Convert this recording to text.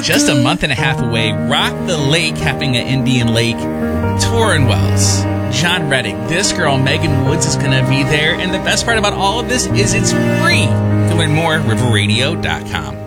just a month and a half away. Rock the Lake happening at Indian Lake. Torrin Wells, John Reddick, this girl, Megan Woods, is going to be there. And the best part about all of this is it's free. To win more, riverradio.com.